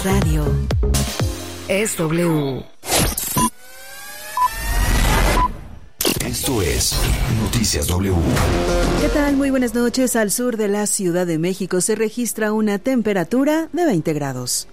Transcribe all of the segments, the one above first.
Radio es W. Esto es Noticias W. ¿Qué tal? Muy buenas noches. Al sur de la Ciudad de México se registra una temperatura de 20 grados.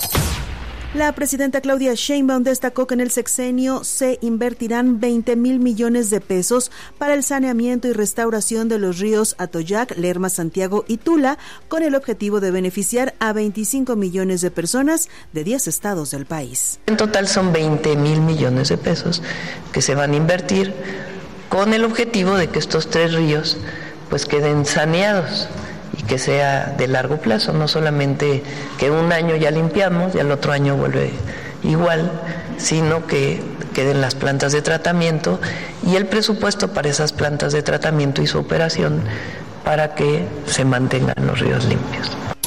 La presidenta Claudia Sheinbaum destacó que en el sexenio se invertirán 20,000 millones de pesos para el saneamiento y restauración de los ríos Atoyac, Lerma, Santiago y Tula, con el objetivo de beneficiar a 25 millones de personas de 10 estados del país. En total son 20,000 millones de pesos que se van a invertir con el objetivo de que estos 3 ríos pues queden saneados y que sea de largo plazo, no solamente que un año ya limpiamos y al otro año vuelve igual, sino que queden las plantas de tratamiento y el presupuesto para esas plantas de tratamiento y su operación para que se mantengan los ríos limpios.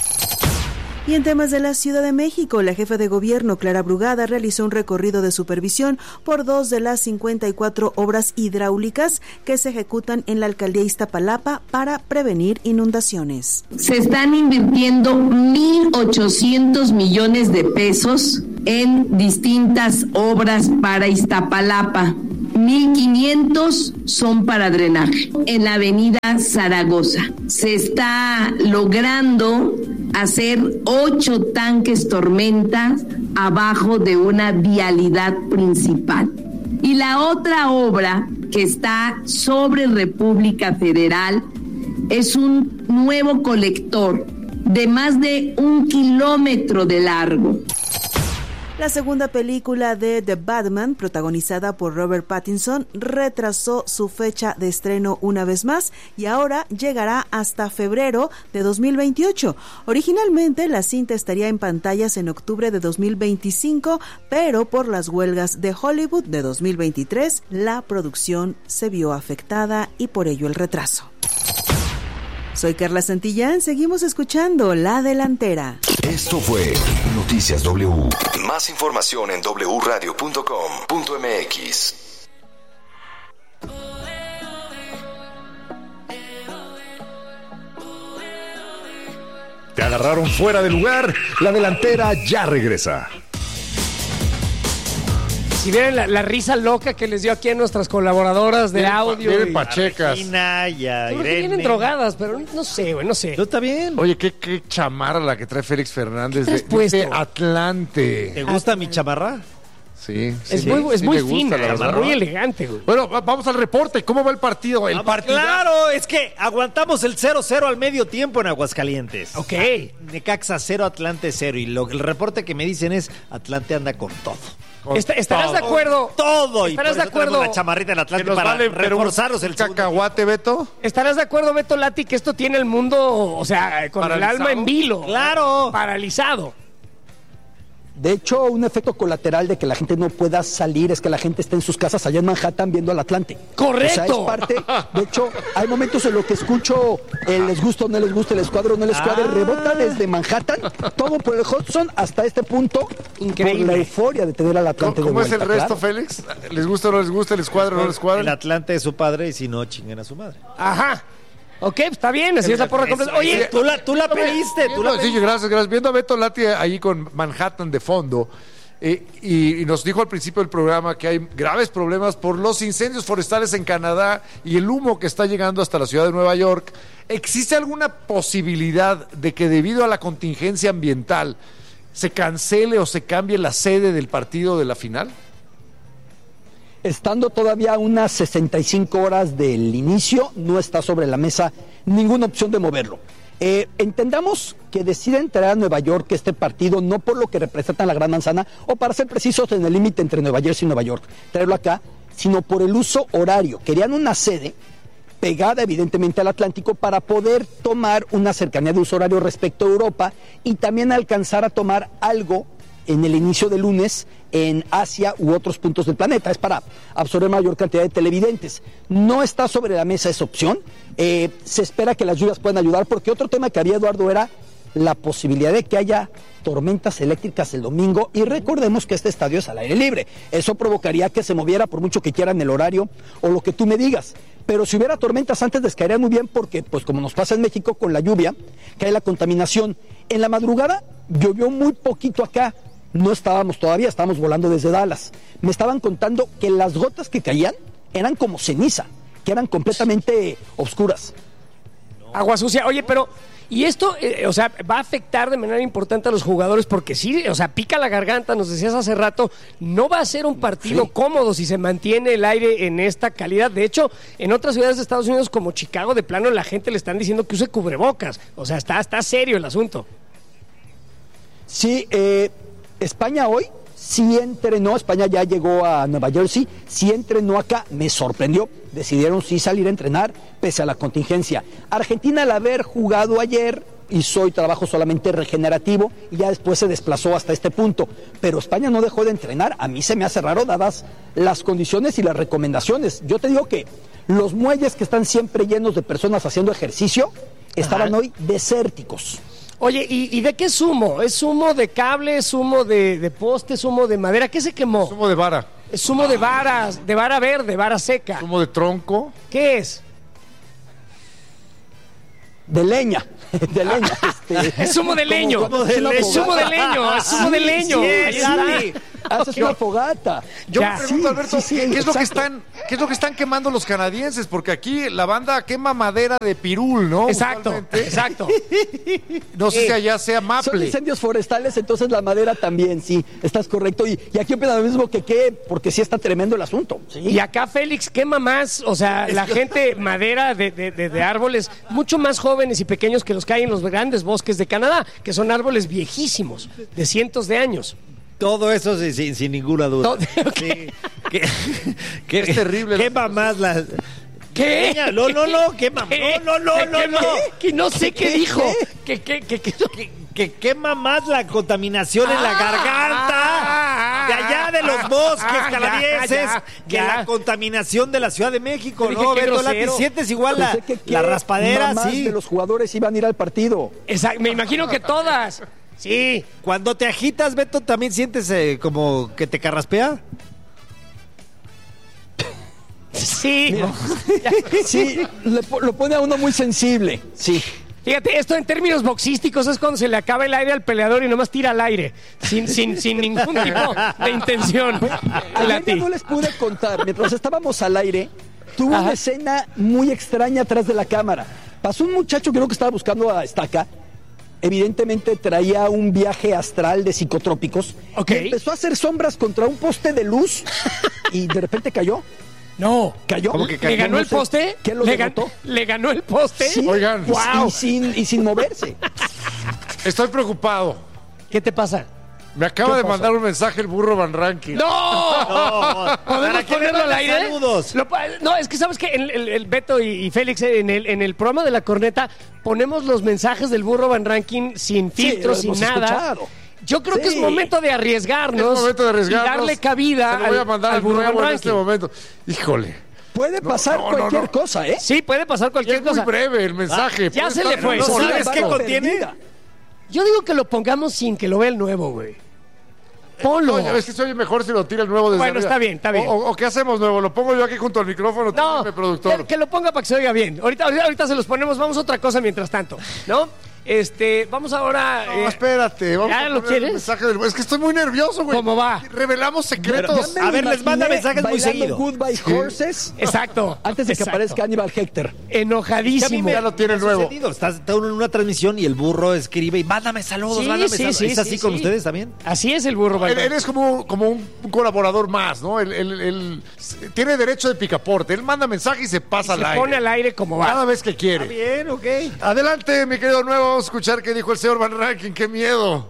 Y en temas de la Ciudad de México, la jefa de gobierno, Clara Brugada, realizó un recorrido de supervisión por 2 de las 54 obras hidráulicas que se ejecutan en la alcaldía Iztapalapa para prevenir inundaciones. Se están invirtiendo 1,800 millones de pesos en distintas obras para Iztapalapa. 1,500 son para drenaje. En la avenida Zaragoza se está logrando hacer 8 tanques tormentas abajo de una vialidad principal. Y la otra obra que está sobre República Federal es un nuevo colector de más de 1 kilómetro de largo. La segunda película de The Batman, protagonizada por Robert Pattinson, retrasó su fecha de estreno una vez más y ahora llegará hasta febrero de 2028. Originalmente, la cinta estaría en pantallas en octubre de 2025, pero por las huelgas de Hollywood de 2023, la producción se vio afectada y por ello el retraso. Soy Carla Santillán, seguimos escuchando La Delantera. Esto fue Noticias W. Más información en wradio.com.mx. Te agarraron fuera de lugar, La Delantera ya regresa. Si vieron la risa loca que les dio aquí a nuestras colaboradoras de audio. Vienen pachecas. Regina y a Creo que Irene. vienen drogadas, pero no sé, güey, no sé. ¿No está bien? Oye, qué chamarra la que trae Félix Fernández ¿Qué traes de puesto? Atlante. ¿Te gusta mi chamarra? Sí, Es sí, muy, es sí muy me gusta, fina, la verdad. muy elegante, güey. Bueno, vamos al reporte. ¿Cómo va el partido? El partido. Claro, es que aguantamos el 0-0 al medio tiempo en Aguascalientes. Ok. Necaxa 0, Atlante 0. Y el reporte que me dicen es Atlante anda con todo. ¿Estarás de acuerdo? Todo. ¿Estarás y por de eso traemos acuerdo? la chamarrita del Atlante Que nos para vale, pero reforzaros el segundo cacahuate, Beto. ¿Estarás de acuerdo, Beto Lati, que esto tiene el mundo, o sea, con Paralizado. el alma en vilo? Claro. Paralizado. De hecho, un efecto colateral de que la gente no pueda salir es que la gente está en sus casas allá en Manhattan viendo al Atlante. ¡Correcto! O sea, es parte. De hecho, hay momentos en los que escucho el les gusta o no les gusta, el escuadro o no el escuadro, rebota desde Manhattan, todo por el Hudson hasta este punto. Increíble. Por la euforia de tener al Atlante ¿Cómo de es el vuelta, resto, claro. Félix? ¿Les gusta o no les gusta? ¿El escuadro o no el El escuadro? Atlante es su padre y si no, chinguen a su madre. Ajá. Ok, está bien, así es la porra completa. Oye, Tú la pediste, tú la Sí, pediste. gracias. Viendo a Beto Lati ahí con Manhattan de fondo, y nos dijo al principio del programa que hay graves problemas por los incendios forestales en Canadá y el humo que está llegando hasta la ciudad de Nueva York. ¿Existe alguna posibilidad de que debido a la contingencia ambiental se cancele o se cambie la sede del partido de la final? Estando todavía a unas 65 horas del inicio, no está sobre la mesa ninguna opción de moverlo. Entendamos que deciden traer a Nueva York este partido no por lo que representan la Gran Manzana, o para ser precisos en el límite entre Nueva Jersey y Nueva York, traerlo acá, sino por el uso horario. Querían una sede pegada evidentemente al Atlántico para poder tomar una cercanía de uso horario respecto a Europa y también alcanzar a tomar algo en el inicio de lunes en Asia u otros puntos del planeta. Es para absorber mayor cantidad de televidentes. No está sobre la mesa esa opción. Se espera que las lluvias puedan ayudar, porque otro tema que había, Eduardo, era la posibilidad de que haya tormentas eléctricas el domingo, y recordemos que este estadio es al aire libre. Eso provocaría que se moviera por mucho que quieran el horario o lo que tú me digas. Pero si hubiera tormentas antes les caería muy bien, porque pues como nos pasa en México con la lluvia, cae la contaminación. En la madrugada llovió muy poquito acá. No estábamos todavía, estábamos volando desde Dallas. Me estaban contando que las gotas que caían eran como ceniza, que eran completamente oscuras. Agua sucia. Oye, pero... Y esto, va a afectar de manera importante a los jugadores porque sí, pica la garganta, nos decías hace rato, no va a ser un partido cómodo si se mantiene el aire en esta calidad. De hecho, en otras ciudades de Estados Unidos como Chicago, de plano la gente le están diciendo que use cubrebocas. O sea, está serio el asunto. Sí, España hoy sí entrenó, España ya llegó a Nueva Jersey, sí entrenó acá, me sorprendió, decidieron sí salir a entrenar pese a la contingencia. Argentina, al haber jugado ayer, hizo hoy trabajo solamente regenerativo y ya después se desplazó hasta este punto, pero España no dejó de entrenar. A mí se me hace raro dadas las condiciones y las recomendaciones. Yo te digo que los muelles que están siempre llenos de personas haciendo ejercicio estaban hoy desérticos. Oye, ¿y de qué es humo? ¿Es humo de cable, es humo de poste, es humo de madera? ¿Qué se quemó? Es humo de vara. Es humo de varas, de vara verde, vara seca. Es humo de tronco. ¿Qué es? De leña. De leña. Es humo de leño. Es humo de leño. Es humo de leño. Haces una fogata. Yo me pregunto, Alberto, ¿qué es lo que están quemando los canadienses? Porque aquí la banda quema madera de pirul, ¿no? Exacto. No sé si allá sea maple. Son incendios forestales, entonces la madera también, sí, estás correcto. Y aquí opinan lo mismo que porque sí está tremendo el asunto. ¿Sí? Y acá Félix quema más, la gente madera de árboles mucho más jóvenes y pequeños que los que hay en los grandes bosques de Canadá, que son árboles viejísimos, de cientos de años. Todo eso sin ninguna duda. Okay. Sí, es terrible. Quema más las... ¿Qué? No, quema. No. Que no sé qué dijo. Que quema más la contaminación en la garganta de allá de los bosques canadienses que la contaminación de la Ciudad de México, ¿no? Beto Lati, sientes igual la raspadera, sí. De los jugadores iban a ir al partido. Exacto, me imagino que todas. Sí. Cuando te agitas, Beto, ¿también sientes como que te carraspea? Sí. Sí, lo pone a uno muy sensible. Sí. Fíjate, esto en términos boxísticos es cuando se le acaba el aire al peleador y nomás tira al aire, sin ningún tipo de intención. Ayer no les pude contar, mientras estábamos al aire, tuve una escena muy extraña atrás de la cámara. Pasó un muchacho que creo que estaba buscando a Estaca. Evidentemente traía un viaje astral de psicotrópicos. Y empezó a hacer sombras contra un poste de luz y de repente cayó. No. ¿Cayó? ¿Cómo que cayó? ¿Le ganó el poste? ¿Quién lo derrotó? ¿Le ganó el poste? Sí. Oigan. Wow. Y sin moverse. Estoy preocupado. ¿Qué te pasa? Me acaba de mandar un mensaje el burro Van Rankin. ¡No! ¿Podemos ponerlo al aire? Saludos. No, es que sabes que el Beto y Félix en el programa de La Corneta ponemos los mensajes del burro Van Rankin sin filtros, sin nada. Escuchado. Yo creo que es momento de arriesgarnos. Es momento de arriesgarnos. Y darle cabida Se lo voy a mandar al burro Van nuevo en Rankin. este momento. Híjole. Puede pasar cualquier cosa, ¿eh? Sí, puede pasar cualquier cosa. Es muy breve el mensaje. Ya se le fue. ¿Sabes qué contiene? Yo digo que lo pongamos sin que lo vea el nuevo, güey. Ponlo. No, es que se oye mejor si lo tira el nuevo desde Bueno, arriba. está bien. O ¿qué hhacemos nuevo? ¿Lo pongo yo aquí junto al micrófono? No, productor. que lo ponga para que se oiga bien. Ahorita se los ponemos. Vamos a otra cosa mientras tanto, ¿no? Vamos ahora... No, espérate. Vamos ¿Ya a lo poner el quieres? mensaje del... Es que estoy muy nervioso, güey. ¿Cómo va? Revelamos secretos. A ver, les manda mensajes muy seguido. Goodbye Horses. Exacto. Antes de que aparezca Aníbal Hector. Enojadísimo. Ya lo tiene nuevo. Estás en una transmisión y el burro escribe y mándame saludos, Sí, mándame sí, saludos. sí, ¿Es así sí, con sí. ustedes también? Así es el burro. Él es como un colaborador más, ¿no? Él tiene derecho de picaporte. Él manda mensaje y se pasa al Se aire. pone al aire como va. Cada vez que quiere. Bien, ok. Adelante, mi querido nuevo. Vamos a escuchar qué dijo el señor Van Rankin. ¡Qué miedo!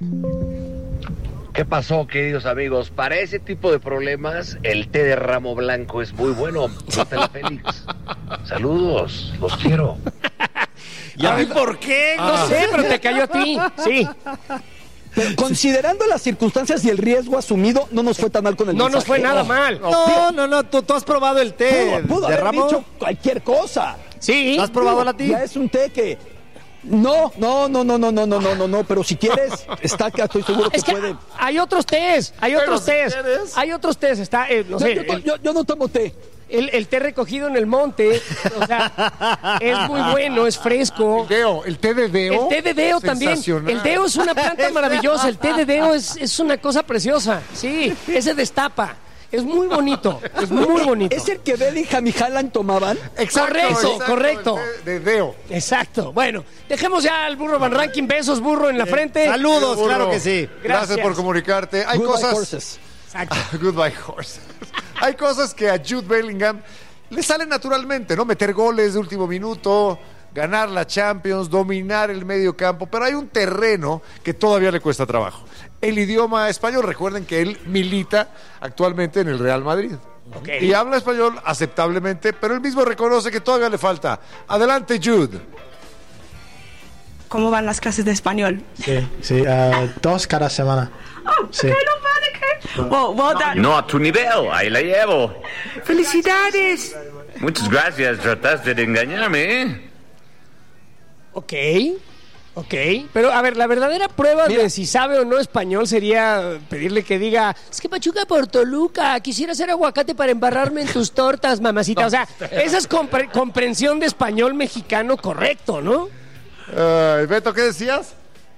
¿Qué pasó, queridos amigos? Para ese tipo de problemas, el té de ramo blanco es muy bueno. Notela Félix. Saludos, los quiero. ¿Y a mí por qué? No sé, pero te cayó a ti. Sí. Pero considerando las circunstancias y el riesgo asumido, no nos fue tan mal con el No mensaje. nos fue nada mal. No. ¿Tú has probado el té Pudo de haber ramo? dicho cualquier cosa. Sí. ¿Lo has probado la ti? Ya es un té que... No, pero si quieres, Estaca, estoy seguro que Es que puede. hay otros tés, hay Pero otros si tés. quieres. Hay otros tés, está, no sé. Yo no tomo té. El té recogido en el monte, o sea, es muy bueno, es fresco. El té de deo. El té de deo también. El deo es una planta maravillosa. El té de deo es una cosa preciosa. Sí, ese destapa. Es muy bonito. Es muy bonito. ¿Es el que Bellingham y Haaland tomaban? Exacto, correcto. El té de deo. Exacto. Bueno, dejemos ya al burro Van Ranking. Besos, burro, en la frente. Saludos, Burro, claro que sí. Gracias por comunicarte. Hay Goodbye cosas. horses. Exacto. Goodbye horses. Hay cosas que a Jude Bellingham le salen naturalmente, ¿no? Meter goles de último minuto, ganar la Champions, dominar el medio campo, pero hay un terreno que todavía le cuesta trabajo. El idioma español, recuerden que él milita actualmente en el Real Madrid. Okay. Y habla español aceptablemente, pero él mismo reconoce que todavía le falta. Adelante, Jude. ¿Cómo van las clases de español? Sí, 2 cada semana. Sí. Well done. No, a tu nivel, ahí la llevo. ¡Felicidades! Muchas gracias, trataste de engañarme, ¿eh? Ok, pero a ver, la verdadera prueba de si sabe o no español sería pedirle que diga, es que Pachuca por Toluca, quisiera hacer aguacate para embarrarme en tus tortas, mamacita. No. O sea, esa es comprensión de español mexicano correcto, ¿no? Beto, ¿qué decías?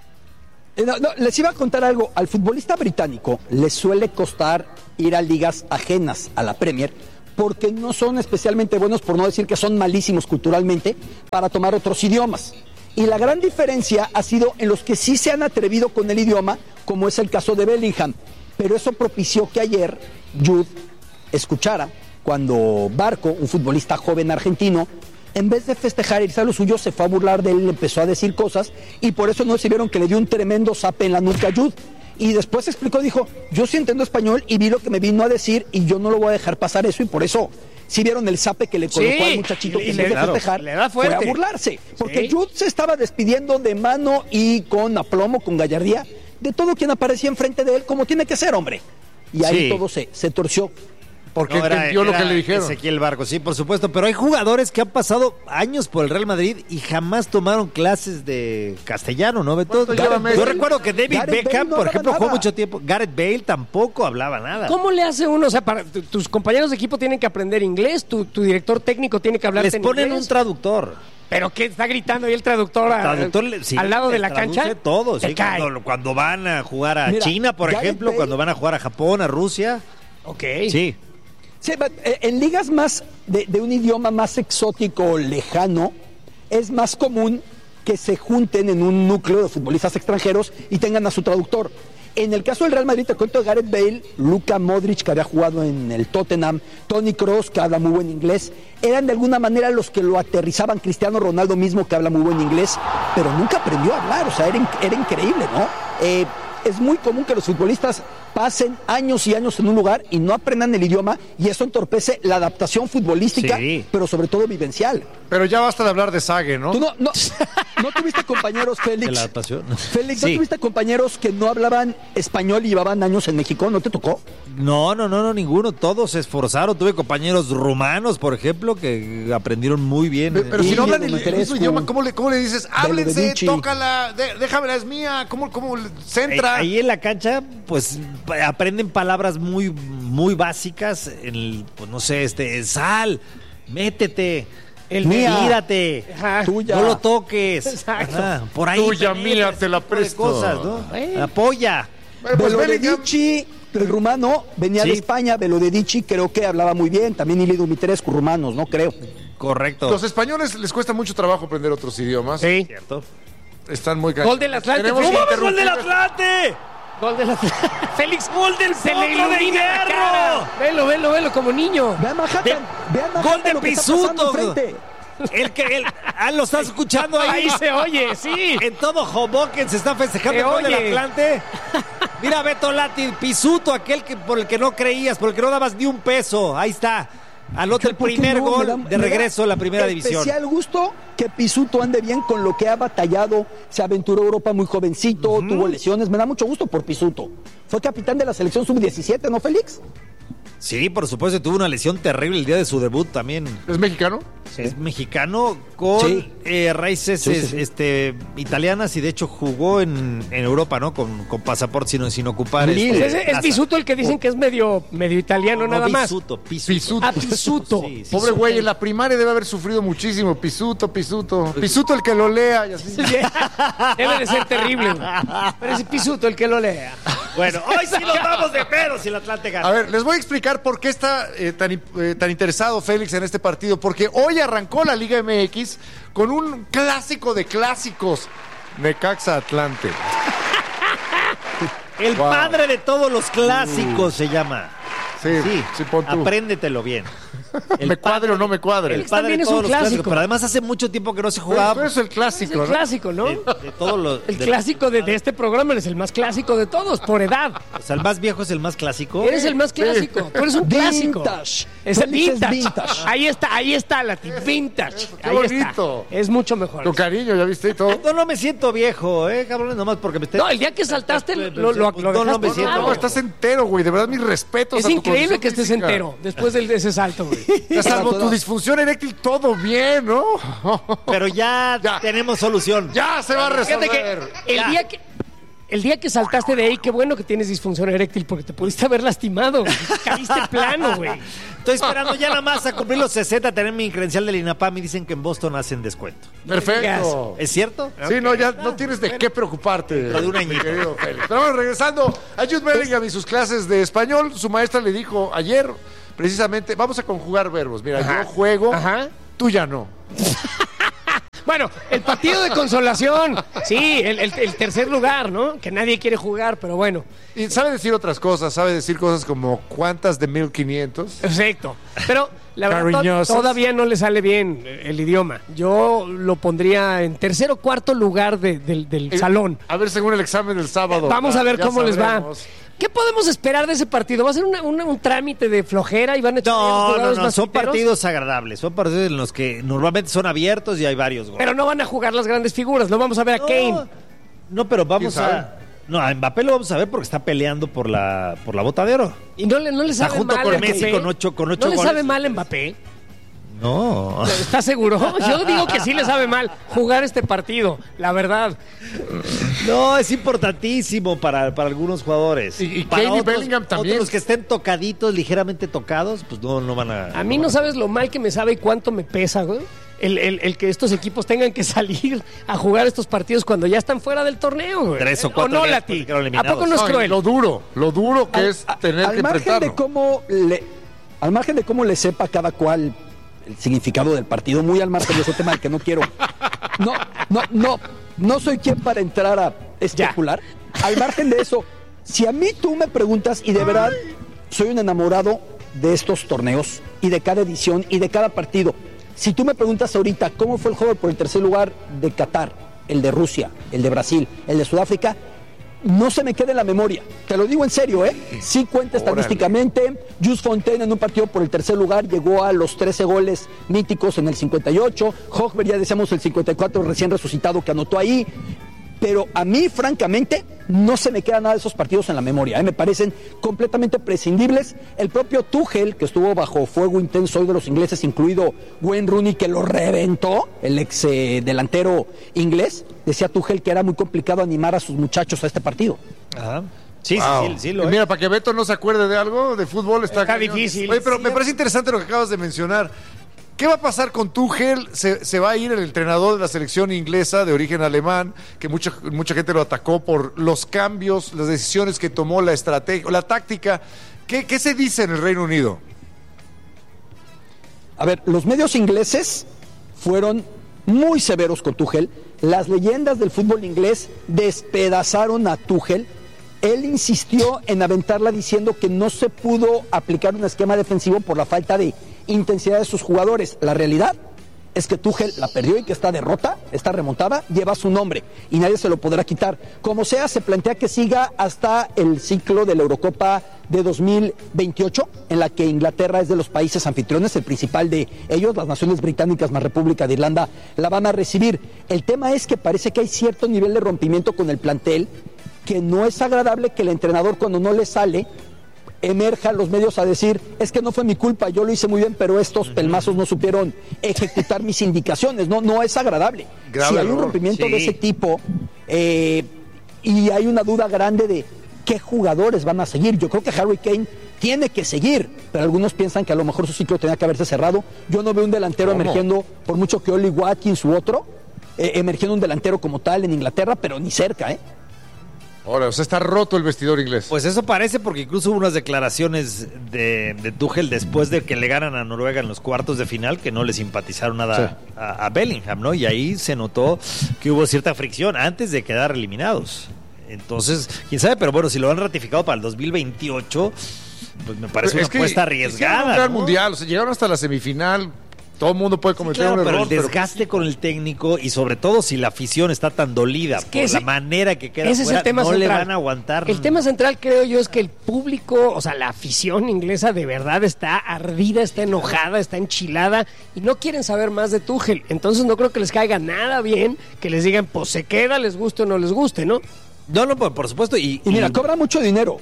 No, les iba a contar algo. Al futbolista británico le suele costar ir a ligas ajenas a la Premier porque no son especialmente buenos, por no decir que son malísimos culturalmente, para tomar otros idiomas. Y la gran diferencia ha sido en los que sí se han atrevido con el idioma, como es el caso de Bellingham. Pero eso propició que ayer Jude escuchara cuando Barco, un futbolista joven argentino, en vez de festejar y irse a lo suyo, se fue a burlar de él, empezó a decir cosas, y por eso no se vieron que le dio un tremendo zape en la nuca a Jude. Y después explicó, dijo, yo sí entiendo español y vi lo que me vino a decir y yo no lo voy a dejar pasar eso, y por eso sí vieron el zape que le colocó al muchachito que en vez de festejar fue a burlarse. Porque Jude se estaba despidiendo de mano y con aplomo, con gallardía, de todo quien aparecía enfrente de él, como tiene que ser, hombre. Y ahí todo se torció. Porque entendió lo que le dijeron. Ezequiel Barco, sí, por supuesto. Pero hay jugadores que han pasado años por el Real Madrid y jamás tomaron clases de castellano, ¿no, Beto? Yo recuerdo que David Beckham, por ejemplo, jugó mucho tiempo. Gareth Bale tampoco hablaba nada. ¿Cómo le hace uno? O sea, tus compañeros de equipo tienen que aprender inglés, tu director técnico tiene que hablar inglés. Les ponen inglés. Un traductor. ¿Pero qué? ¿Está gritando ahí el traductor, sí, al lado de la cancha? Todo, sí, cuando van a jugar a China, por ejemplo, cuando van a jugar a Japón, a Rusia. Ok. Sí. Sí, en ligas más de un idioma más exótico, lejano, es más común que se junten en un núcleo de futbolistas extranjeros y tengan a su traductor. En el caso del Real Madrid, te cuento de Gareth Bale, Luka Modric, que había jugado en el Tottenham, Toni Kroos, que habla muy buen inglés, eran de alguna manera los que lo aterrizaban. Cristiano Ronaldo mismo, que habla muy buen inglés, pero nunca aprendió a hablar, o sea, era increíble, ¿no? Es muy común que los futbolistas pasen años y años en un lugar y no aprendan el idioma, y eso entorpece la adaptación futbolística, pero sobre todo vivencial. Pero ya basta de hablar de Sague, ¿no? ¿Tú no tuviste compañeros, Félix? De la adaptación. Félix, ¿no tuviste compañeros que no hablaban español y llevaban años en México? ¿No te tocó? No, ninguno. Todos se esforzaron. Tuve compañeros rumanos, por ejemplo, que aprendieron muy bien. Pero si no hablan el mismo idioma, ¿cómo le dices? Háblense, tócala, déjamela, es mía. ¿Cómo centra? Ahí en la cancha, pues aprenden palabras muy, muy básicas. Pues no sé, sal, métete. Tírate, tuya. No lo toques. Exacto. Por ahí. Tuya, mía, te la presto. Cosas, ¿no? Apoya. Velodedici, el rumano, venía de España. Velodedici creo que hablaba muy bien. También Ili Dumitrescu, rumanos, ¿no? Creo. Correcto. Los españoles les cuesta mucho trabajo aprender otros idiomas. Sí. Cierto. Están muy Gol del Atlante. ¡Gol del Atlante! Gol del Atlante. Félix, gol del se le ilumina la cara. Velo como niño. Vean Manhattan. Gol de Pisuto. lo está escuchando ahí. Ahí se oye, sí. En todo Hoboken se está festejando el gol del Atlante. Mira, Beto Lati, Pisuto, aquel por el que no creías, por el que no dabas ni un peso. Ahí está. Anota el primer gol de regreso a la primera división. Especial gusto que Pisuto ande bien con lo que ha batallado. Se aventuró a Europa muy jovencito, tuvo lesiones. Me da mucho gusto por Pisuto. Fue capitán de la selección sub-17, ¿no, Félix? Sí, por supuesto, tuvo una lesión terrible el día de su debut también. ¿Es mexicano? Sí. Es mexicano con raíces italianas y de hecho jugó en Europa, ¿no? Con pasaporte sin ocupar. Es Pisuto el que dicen que es medio italiano, nada más. Pisuto. Ah, Pisuto. Sí, pobre güey, en la primaria debe haber sufrido muchísimo. Pisuto el que lo lea y así. Debe de ser terrible, güey. Pero es Pisuto el que lo lea. Bueno, hoy sí nos vamos de pedo si el Atlante gana. A ver, les voy a explicar por qué está tan interesado Félix en este partido. Porque hoy arrancó la Liga MX con un clásico de clásicos. Necaxa Atlante. El padre de todos los clásicos se llama. Sí, pon tú. Apréndetelo bien. ¿Me cuadre o no me cuadre? El padre de todos los clásicos. Pero además hace mucho tiempo que no se jugaba. Pero es el clásico, ¿no? Es el clásico, ¿no? De todos los, el clásico de este programa es el más clásico de todos, por edad. O sea, el más viejo es el más clásico. Eres el más clásico. Tú eres un clásico. Vintage. Es vintage. Ahí está, Lati. Vintage. Qué bonito. Es mucho mejor. Con cariño, ya viste y todo. No me siento viejo, cabrones, nomás porque me esté... No, el día que saltaste lo dejaste. No me siento. No, estás entero, güey. De verdad, mis respetos. Es increíble que estés entero después de ese salto, güey. Salvo tu disfunción eréctil, todo bien, ¿no? Pero ya tenemos solución. Ya se va a resolver. El día que saltaste de ahí, qué bueno que tienes disfunción eréctil porque te pudiste haber lastimado. Caíste plano, güey. Estoy esperando ya nada más a cumplir los 60, tener mi credencial del INAPAM y dicen que en Boston hacen descuento. Perfecto. ¿Es cierto? Sí, no, ya no tienes de qué preocuparte. De un añito. Querido Félix. Pero bueno, regresando a Jude Bellingham y sus clases de español, su maestra le dijo ayer, precisamente, vamos a conjugar verbos. Mira, yo juego, tú ya no. Bueno, el partido de consolación. Sí, el tercer lugar, ¿no? Que nadie quiere jugar, pero bueno. Y sabe decir otras cosas, sabe decir cosas como ¿cuántas de 1500? Exacto. Pero la verdad todavía no le sale bien el idioma. Yo lo pondría en tercer o cuarto lugar del salón. A ver, según el examen del sábado. Vamos a ver cómo les va. ¿Qué podemos esperar de ese partido? ¿Va a ser un trámite de flojera y van a echar No, son partidos agradables. Son partidos en los que normalmente son abiertos y hay varios goles. Pero no van a jugar las grandes figuras. No vamos a ver a Kane. No, pero vamos a... No, a Mbappé lo vamos a ver porque está peleando por la bota de oro. Y no le sabe está junto mal con Messi con 8 goles. ¿No le sabe mal Mbappé? No. ¿Estás seguro? Yo digo que sí le sabe mal jugar este partido, la verdad. No, es importantísimo para algunos jugadores. Y para Kane y otros, Bellingham también. Otros que estén tocaditos, ligeramente tocados, pues no van a... A mí no sabes lo mal que me sabe y cuánto me pesa, güey. El que estos equipos tengan que salir a jugar estos partidos cuando ya están fuera del torneo, güey. 3 o 4 días Lati. ¿A poco no es cruel? Lo duro que es tener que enfrentarlo. Al margen de cómo le sepa cada cual el significado del partido, muy al margen de ese tema del que no quiero. No soy quien para entrar a especular. Al margen de eso, si a mí tú me preguntas, y de verdad soy un enamorado de estos torneos y de cada edición y de cada partido. Si tú me preguntas ahorita cómo fue el juego por el tercer lugar de Qatar, el de Rusia, el de Brasil, el de Sudáfrica, no se me queda en la memoria. Te lo digo en serio, Sí cuenta estadísticamente. Jules Fontaine en un partido por el tercer lugar llegó a los 13 goles míticos en el 58. Hogberg, ya decíamos, el 54 recién resucitado que anotó ahí. Pero a mí, francamente, no se me queda nada de esos partidos en la memoria. Me parecen completamente prescindibles. El propio Tuchel, que estuvo bajo fuego intenso hoy de los ingleses, incluido Wayne Rooney, que lo reventó, el ex delantero inglés, decía Tuchel que era muy complicado animar a sus muchachos a este partido. Ajá. Sí, lo es. Mira, para que Beto no se acuerde de algo de fútbol está difícil. Oye, pero me parece interesante lo que acabas de mencionar. ¿Qué va a pasar con Tuchel? Se va a ir el entrenador de la selección inglesa de origen alemán, que mucha gente lo atacó por los cambios, las decisiones que tomó, la estrategia, la táctica. ¿Qué se dice en el Reino Unido? A ver, los medios ingleses fueron muy severos con Tuchel. Las leyendas del fútbol inglés despedazaron a Tuchel. Él insistió en aventarla diciendo que no se pudo aplicar un esquema defensivo por la falta de intensidad de sus jugadores. La realidad es que Tuchel la perdió y que esta derrota, esta remontada, lleva su nombre y nadie se lo podrá quitar. Como sea, se plantea que siga hasta el ciclo de la Eurocopa de 2028, en la que Inglaterra es de los países anfitriones, el principal de ellos, las naciones británicas más República de Irlanda, la van a recibir. El tema es que parece que hay cierto nivel de rompimiento con el plantel, que no es agradable que el entrenador, cuando no le sale, emerjan los medios a decir, es que no fue mi culpa, yo lo hice muy bien, pero estos pelmazos no supieron ejecutar mis indicaciones. No es agradable. Si hay un rompimiento de ese tipo y hay una duda grande de qué jugadores van a seguir, yo creo que Harry Kane tiene que seguir, pero algunos piensan que a lo mejor su ciclo tenía que haberse cerrado. Yo no veo un delantero emergiendo, por mucho que Oli Watkins u otro, emergiendo un delantero como tal en Inglaterra, pero ni cerca, Ahora, o sea, está roto el vestidor inglés. Pues eso parece, porque incluso hubo unas declaraciones de Tuchel después de que le ganan a Noruega en los cuartos de final, que no le simpatizaron nada a Bellingham, ¿no? Y ahí se notó que hubo cierta fricción antes de quedar eliminados. Entonces, quién sabe, pero bueno, si lo han ratificado para el 2028, pues me parece una apuesta arriesgada. Un gran mundial, o sea, llegaron hasta la semifinal. Todo el mundo puede cometer un error. Pero el desgaste con el técnico, y sobre todo si la afición está tan dolida por la manera que queda fuera, no central. Le van a aguantar. El tema central, creo yo, es que el público, o sea, la afición inglesa de verdad está ardida, está enojada, está enchilada y no quieren saber más de Tuchel. Entonces no creo que les caiga nada bien que les digan, pues se queda, les guste o no les guste, ¿no? No, por supuesto. Y mira, cobra mucho dinero.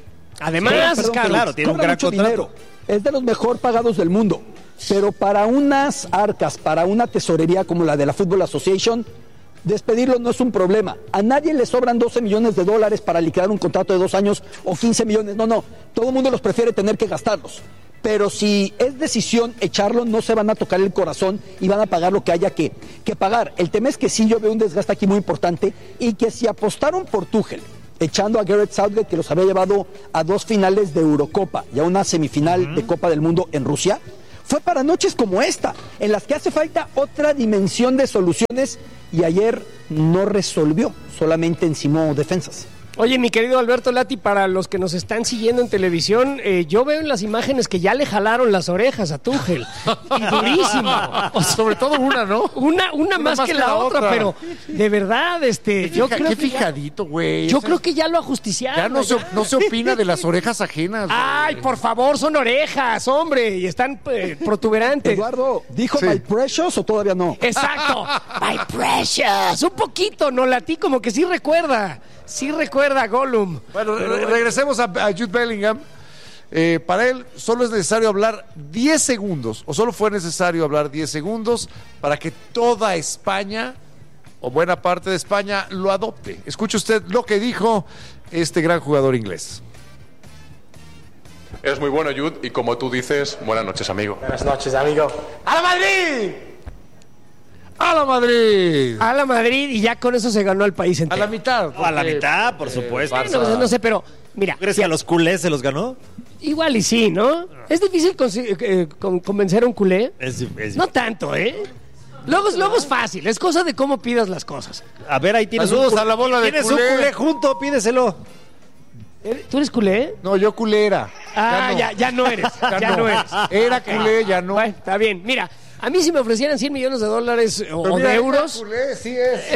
Además, claro, tiene un gran contrato. Dinero. Es de los mejor pagados del mundo. Pero para unas arcas, para una tesorería como la de la Football Association, despedirlo no es un problema. A nadie le sobran $12 millones para liquidar un contrato de 2 años o 15 millones. No. Todo el mundo los prefiere tener que gastarlos. Pero si es decisión echarlo, no se van a tocar el corazón y van a pagar lo que haya que pagar. El tema es que sí, yo veo un desgaste aquí muy importante, y que si apostaron por Tuchel, echando a Gareth Southgate, que los había llevado a 2 finales de Eurocopa y a una semifinal de Copa del Mundo en Rusia, fue para noches como esta, en las que hace falta otra dimensión de soluciones, y ayer no resolvió, solamente encimó defensas. Oye, mi querido Alberto Lati, para los que nos están siguiendo en televisión, yo veo en las imágenes que ya le jalaron las orejas a Tuchel. Y durísimo. O sobre todo una, ¿no? Una más que la otra, pero de verdad, yo creo qué fijadito, güey. Yo creo que ya lo ajusticiaron. Ya no se opina de las orejas ajenas. Ay, por favor, son orejas, hombre, y están protuberantes. Eduardo, ¿dijo My Precious o todavía no? Exacto, My Precious. Un poquito, no, Lati, como que sí recuerda. Sí recuerda a Gollum. Bueno, regresemos a Jude Bellingham. Para él solo es necesario hablar 10 segundos, o solo fue necesario hablar 10 segundos para que toda España, o buena parte de España, lo adopte. Escuche usted lo que dijo este gran jugador inglés. Es muy bueno, Jude, y como tú dices, buenas noches, amigo. Buenas noches, amigo. ¡A la Madrid! ¡A la Madrid! A la Madrid, y ya con eso se ganó el país entero. A la mitad. A la mitad, por supuesto. No sé, pero mira. ¿Crees que a los culés se los ganó? Igual y sí, ¿no? Es difícil convencer a un culé. No tanto, ¿eh? Luego es fácil, es cosa de cómo pidas las cosas. A ver, ahí tienes a la bola de tienes culé. Un culé junto, pídeselo. ¿Tú eres culé? No, yo culé era. Ya no eres. Ya no eres. Era culé, ya no. Bueno, está bien. Mira, a mí si me ofrecieran $100 millones o de euros. Culé, sí es.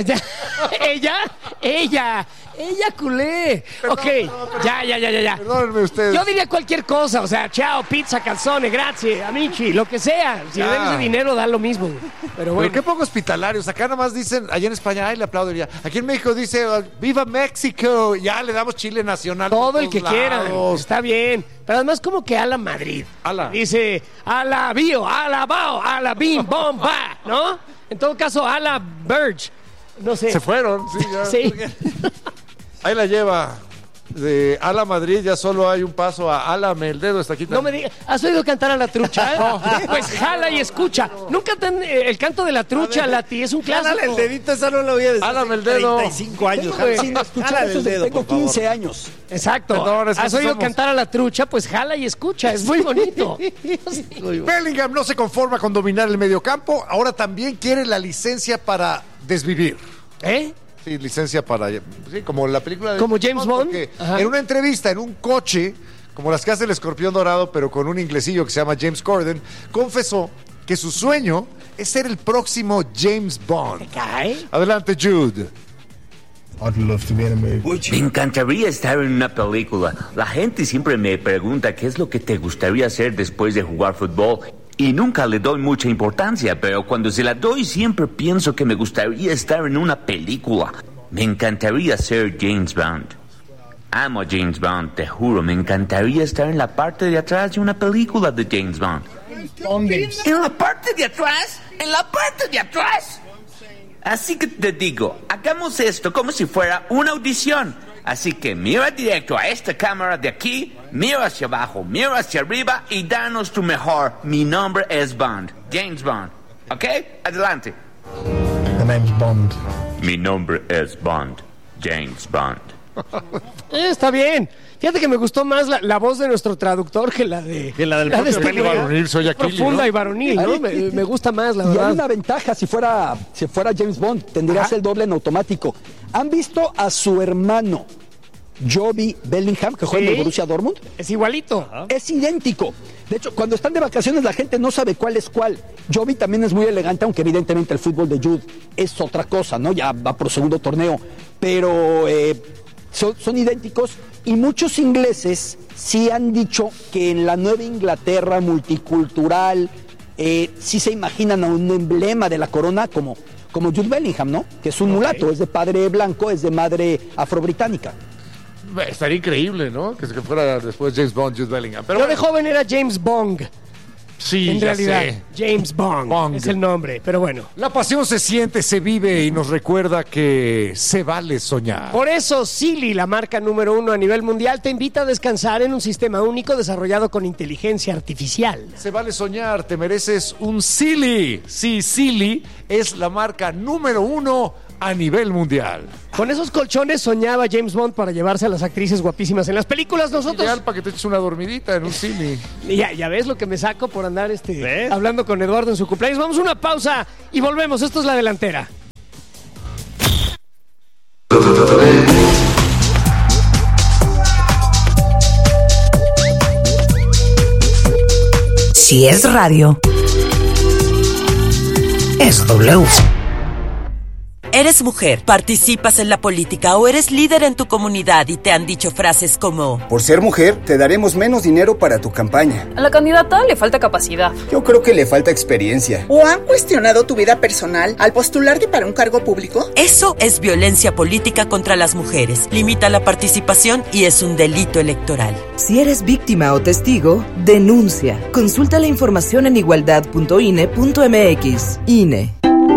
Ella culé. Perdón, ok, no, ya. Perdónenme ustedes. Yo diría cualquier cosa, o sea, chao, pizza, calzone, grazie, amici, lo que sea. Si me den ese dinero, da lo mismo. Pero bueno. Pero qué poco hospitalarios. Acá nada más dicen, allá en España, le aplaudiría. Aquí en México dice, ¡Viva México! Ya le damos Chile nacional. Todo el que quiera. Está bien. Pero además como que a la Madrid. Dice, a la Bio, a la Bao, a la Bim, Bom, Ba, ¿no? En todo caso, a la Verge. No sé. Se fueron, sí, ya. Sí. Ahí la lleva. De Ala Madrid ya solo hay un paso a Álame el dedo. Está aquí. No me digas, ¿has oído cantar a la trucha? No. Pues jala y escucha. Nunca el canto de la trucha, Lati, es un clásico. Jálale el dedito, esa no lo voy a decir. Álame el dedo. 35 años. Sin escuchar eso, tengo 15 años. Exacto. Perdón, es que ¿has oído cantar a la trucha? Pues jala y escucha. Es muy bonito. Bellingham no se conforma con dominar el mediocampo. Ahora también quiere la licencia para desvivir. Sí, licencia para... Sí, como la película de... Como James Bond. En una entrevista, en un coche, como las que hace el Escorpión Dorado, pero con un inglesillo que se llama James Corden, confesó que su sueño es ser el próximo James Bond. ¿Te cae? Adelante, Jude. Me encantaría estar en una película. La gente siempre me pregunta qué es lo que te gustaría hacer después de jugar fútbol. Y nunca le doy mucha importancia, pero cuando se la doy siempre pienso que me gustaría estar en una película. Me encantaría ser James Bond. Amo a James Bond, te juro, me encantaría estar en la parte de atrás de una película de James Bond. ¿En la parte de atrás? ¿En la parte de atrás? Así que te digo, hagamos esto como si fuera una audición. Así que mira directo a esta cámara de aquí, mira hacia abajo, mira hacia arriba y danos tu mejor. Mi nombre es Bond, James Bond. ¿Ok? Adelante. The name's Bond. Mi nombre es Bond, James Bond. Está bien. Fíjate que me gustó más la voz de nuestro traductor que la del propio Billy Varonil, soy Aquili, profunda, ¿no? y varonil, ¿no? Me gusta más, la y verdad. hay una ventaja, si fuera James Bond, tendrías el doble en automático. ¿Han visto a su hermano Joby Bellingham, que juega en el Borussia Dortmund? Es igualito. Es idéntico. De hecho, cuando están de vacaciones la gente no sabe cuál es cuál. Joby también es muy elegante, aunque evidentemente el fútbol de Jude es otra cosa, ¿no? Ya va por segundo torneo. Pero son idénticos, y muchos ingleses sí han dicho que en la Nueva Inglaterra multicultural sí se imaginan a un emblema de la corona como Jude Bellingham, ¿no? Que es un mulato, es de padre blanco, es de madre afrobritánica. Estaría increíble, ¿no? Que fuera después James Bond, Jude Bellingham. Pero yo de joven era James Bong. Sí, en ya realidad, sé. James Bond es el nombre, pero bueno. La pasión se siente, se vive y nos recuerda que se vale soñar. Por eso, Sealy, la marca número 1 a nivel mundial, te invita a descansar en un sistema único desarrollado con inteligencia artificial. Se vale soñar, te mereces un Sealy. Sí, Sealy es la marca número 1 a nivel mundial. Con esos colchones soñaba James Bond para llevarse a las actrices guapísimas en las películas. Nosotros... Ideal para que te eches una dormidita en un cine. Ya ves lo que me saco por andar hablando con Eduardo en su cumpleaños. Vamos a una pausa y volvemos. Esto es La Delantera. Si es radio, es W. Eres mujer, participas en la política o eres líder en tu comunidad y te han dicho frases como: por ser mujer, te daremos menos dinero para tu campaña. A la candidata le falta capacidad. Yo creo que le falta experiencia. ¿O han cuestionado tu vida personal al postularte para un cargo público? Eso es violencia política contra las mujeres. Limita la participación y es un delito electoral. Si eres víctima o testigo, denuncia. Consulta la información en igualdad.ine.mx. INE.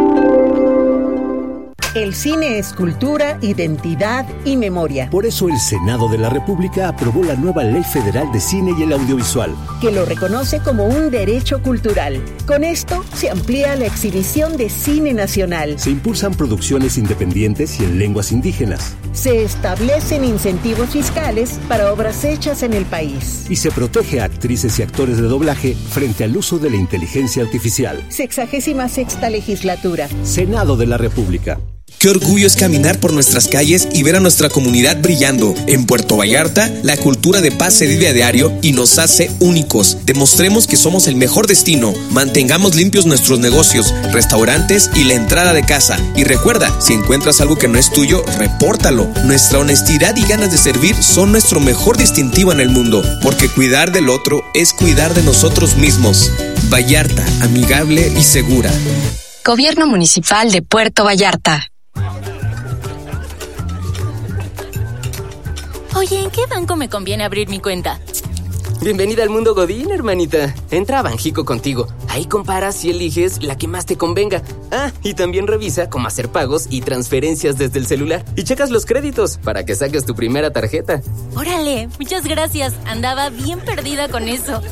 El cine es cultura, identidad y memoria. Por eso el Senado de la República aprobó la nueva Ley Federal de Cine y el Audiovisual, que lo reconoce como un derecho cultural. Con esto se amplía la exhibición de cine nacional. Se impulsan producciones independientes y en lenguas indígenas. Se establecen incentivos fiscales para obras hechas en el país. Y se protege a actrices y actores de doblaje frente al uso de la inteligencia artificial. 66ª legislatura. Senado de la República. Qué orgullo es caminar por nuestras calles y ver a nuestra comunidad brillando. En Puerto Vallarta, la cultura de paz se vive a diario y nos hace únicos. Demostremos que somos el mejor destino. Mantengamos limpios nuestros negocios, restaurantes y la entrada de casa. Y recuerda, si encuentras algo que no es tuyo, repórtalo. Nuestra honestidad y ganas de servir son nuestro mejor distintivo en el mundo, porque cuidar del otro es cuidar de nosotros mismos. Vallarta, amigable y segura. Gobierno Municipal de Puerto Vallarta. Oye, ¿en qué banco me conviene abrir mi cuenta? Bienvenida al mundo Godín, hermanita. Entra a Banjico Contigo. Ahí comparas y eliges la que más te convenga. Ah, y también revisa cómo hacer pagos y transferencias desde el celular. Y checas los créditos para que saques tu primera tarjeta. Órale, muchas gracias. Andaba bien perdida con eso.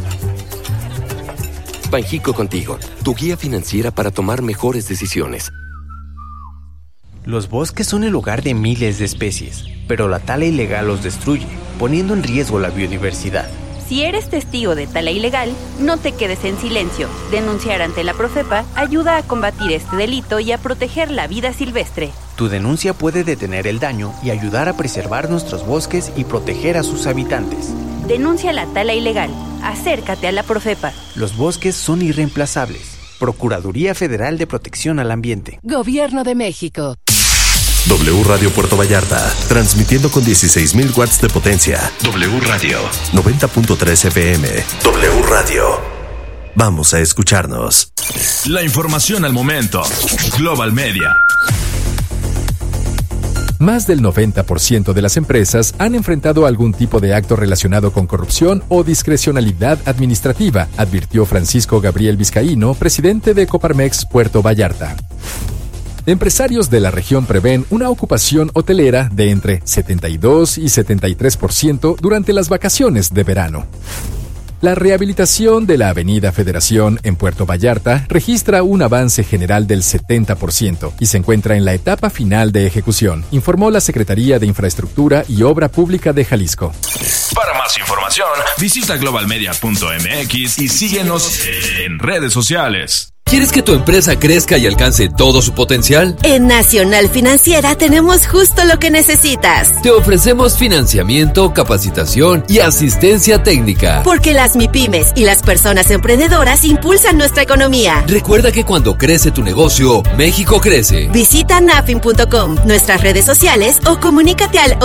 Banjico Contigo, tu guía financiera para tomar mejores decisiones. Los bosques son el hogar de miles de especies, pero la tala ilegal los destruye, poniendo en riesgo la biodiversidad. Si eres testigo de tala ilegal, no te quedes en silencio. Denunciar ante la Profepa ayuda a combatir este delito y a proteger la vida silvestre. Tu denuncia puede detener el daño y ayudar a preservar nuestros bosques y proteger a sus habitantes. Denuncia la tala ilegal. Acércate a la Profepa. Los bosques son irreemplazables. Procuraduría Federal de Protección al Ambiente. Gobierno de México. W Radio Puerto Vallarta, transmitiendo con 16,000 watts de potencia. W Radio, 90.3 FM. W Radio. Vamos a escucharnos. La información al momento. Global Media. Más del 90% de las empresas han enfrentado algún tipo de acto relacionado con corrupción o discrecionalidad administrativa, advirtió Francisco Gabriel Vizcaíno, presidente de Coparmex Puerto Vallarta. Empresarios de la región prevén una ocupación hotelera de entre 72 y 73% durante las vacaciones de verano. La rehabilitación de la Avenida Federación en Puerto Vallarta registra un avance general del 70% y se encuentra en la etapa final de ejecución, informó la Secretaría de Infraestructura y Obra Pública de Jalisco. Para más información, visita globalmedia.mx y síguenos en redes sociales. ¿Quieres que tu empresa crezca y alcance todo su potencial? En Nacional Financiera tenemos justo lo que necesitas. Te ofrecemos financiamiento, capacitación y asistencia técnica. Porque las MIPYMES y las personas emprendedoras impulsan nuestra economía. Recuerda que cuando crece tu negocio, México crece. Visita nafin.com, nuestras redes sociales o comunícate al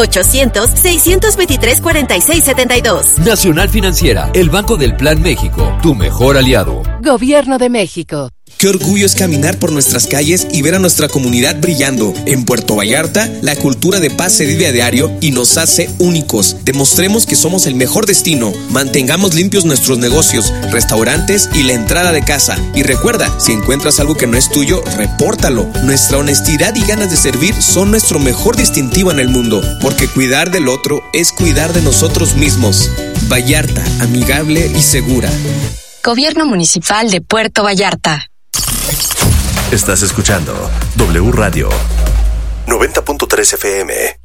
800-623-4672. Nacional Financiera, el Banco del Plan México, tu mejor aliado. Gobierno de México. Qué orgullo es caminar por nuestras calles y ver a nuestra comunidad brillando. En Puerto Vallarta, la cultura de paz se vive a diario y nos hace únicos. Demostremos que somos el mejor destino. Mantengamos limpios nuestros negocios, restaurantes y la entrada de casa. Y recuerda, si encuentras algo que no es tuyo, repórtalo. Nuestra honestidad y ganas de servir son nuestro mejor distintivo en el mundo, porque cuidar del otro es cuidar de nosotros mismos. Vallarta, amigable y segura. Gobierno Municipal de Puerto Vallarta. Estás escuchando W Radio 90.3 FM.